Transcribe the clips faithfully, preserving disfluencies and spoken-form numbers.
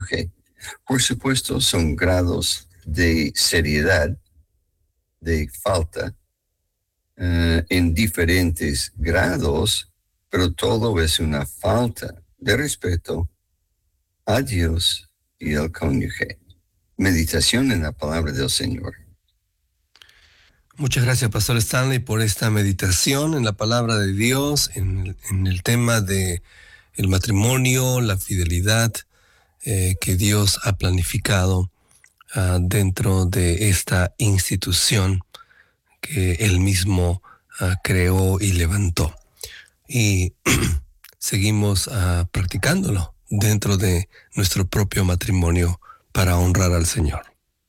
cónyuge. Por supuesto, son grados de seriedad, de falta, uh, en diferentes grados, pero todo es una falta de respeto a Dios y al cónyuge. Meditación en la palabra del Señor. Muchas gracias, Pastor Stanley, por esta meditación en la palabra de Dios, en el, en el tema de el matrimonio, la fidelidad eh, que Dios ha planificado uh, dentro de esta institución que Él mismo uh, creó y levantó. Y seguimos uh, practicándolo dentro de nuestro propio matrimonio para honrar al Señor.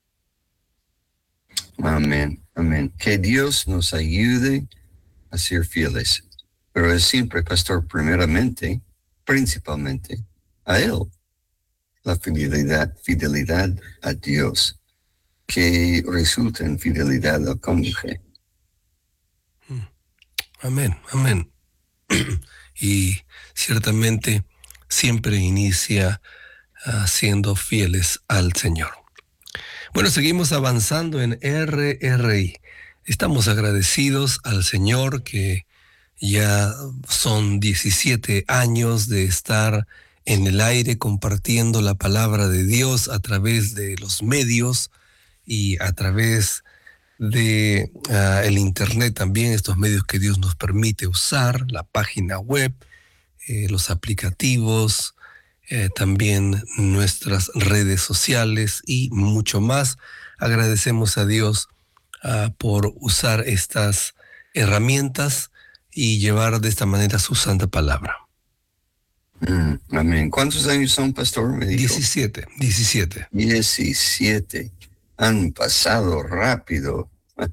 Amén, amén. Que Dios nos ayude a ser fieles, pero es siempre, pastor, primeramente, principalmente, a Él. La fidelidad, fidelidad a Dios, que resulta en fidelidad al cónyuge. Amén, amén. Y ciertamente siempre inicia uh, siendo fieles al Señor. Bueno, seguimos avanzando en R R I. Estamos agradecidos al Señor que ya son diecisiete años de estar en el aire compartiendo la palabra de Dios a través de los medios y a través de uh, el internet también, estos medios que Dios nos permite usar, la página web, eh, los aplicativos, Eh, también nuestras redes sociales y mucho más. Agradecemos a Dios uh, por usar estas herramientas y llevar de esta manera su santa palabra. Mm, amén. ¿Cuántos años son, pastor? Me dijo. diecisiete, diecisiete. diecisiete. Han pasado rápido.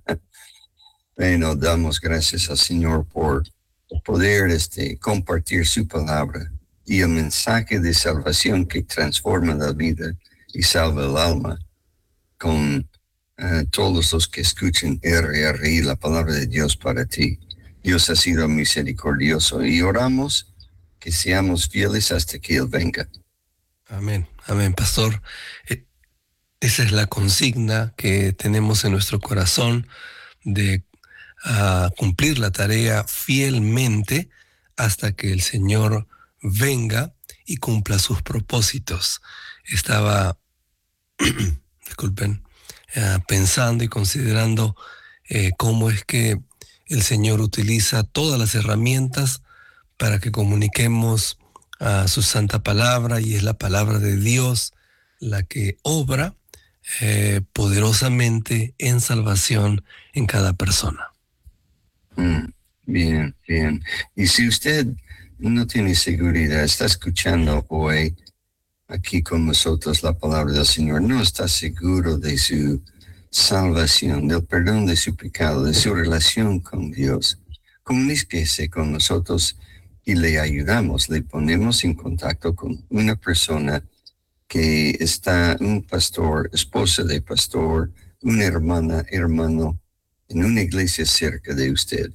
Bueno, damos gracias al Señor por poder este, compartir su palabra y el mensaje de salvación que transforma la vida y salva el alma con uh, todos los que escuchen R R I, la palabra de Dios para ti. Dios ha sido misericordioso y oramos que seamos fieles hasta que Él venga. Amén, amén, pastor. Eh, esa es la consigna que tenemos en nuestro corazón de uh, cumplir la tarea fielmente hasta que el Señor venga y cumpla sus propósitos. Estaba, disculpen, uh, pensando y considerando eh, cómo es que el Señor utiliza todas las herramientas para que comuniquemos uh, su santa palabra, y es la palabra de Dios la que obra eh, poderosamente en salvación en cada persona. Mm, bien, bien. Y si usted no tiene seguridad, está escuchando hoy aquí con nosotros la palabra del Señor, no está seguro de su salvación, del perdón de su pecado, de su relación con Dios, comuníquese con nosotros y le ayudamos, le ponemos en contacto con una persona que está, un pastor, esposa de pastor, una hermana, hermano, en una iglesia cerca de usted.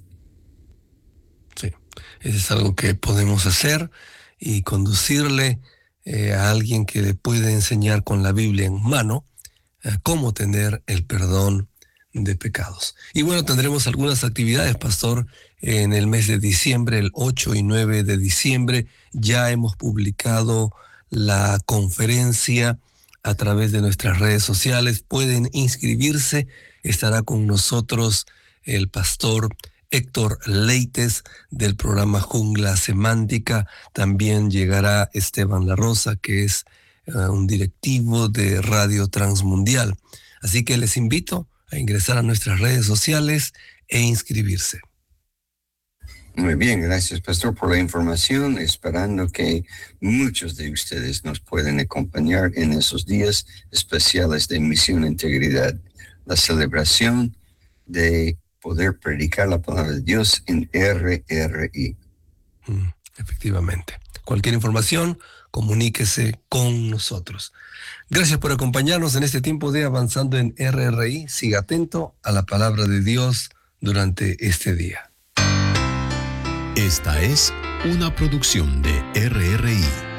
Sí, eso es algo que podemos hacer y conducirle eh, a alguien que le puede enseñar con la Biblia en mano eh, cómo tener el perdón de pecados. Y bueno, tendremos algunas actividades, pastor, en el mes de diciembre, el ocho y nueve de diciembre. Ya hemos publicado la conferencia a través de nuestras redes sociales. Pueden inscribirse. Estará con nosotros el pastor Héctor Leites del programa Jungla Semántica. También llegará Esteban La Rosa, que es uh, un directivo de Radio Transmundial. Así que les invito a ingresar a nuestras redes sociales e inscribirse. Muy bien, gracias, pastor, por la información, esperando que muchos de ustedes nos pueden acompañar en esos días especiales de Misión e Integridad, la celebración de poder predicar la palabra de Dios en R R I. Mm, efectivamente. Cualquier información, comuníquese con nosotros. Gracias por acompañarnos en este tiempo de Avanzando en R R I. Siga atento a la palabra de Dios durante este día. Esta es una producción de R R I.